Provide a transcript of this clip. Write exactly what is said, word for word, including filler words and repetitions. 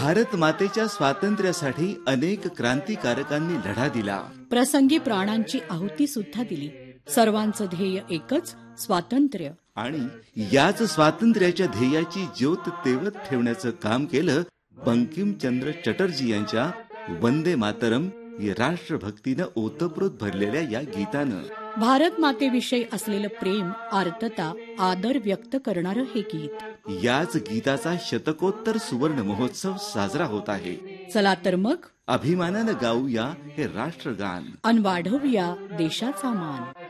भारत मातेच्या स्वातंत्र्यासाठी अनेक क्रांतिकारकांनी लढा दिला. प्रसंगी प्राणांची आहुती सुद्धा दिली. सर्वांचं ध्येय एकच, स्वातंत्र्य. आणि याच स्वातंत्र्याच्या ध्येयाची ज्योत तेवत ठेवण्याचं काम केलं बंकिमचंद्र चटर्जी यांच्या वंदे मातरम या राष्ट्रभक्तीनं ओतप्रोत भरलेल्या या गीतानं. भारत मातेविषयी असलेलं प्रेम, आर्तता, आदर व्यक्त करणारं हे गीत. याच गीताचा शतकोत्तर सुवर्ण महोत्सव साजरा होत आहे. चला तर मग अभिमानानं गाऊया हे राष्ट्रगान अन वाढवूया देशाचा मान.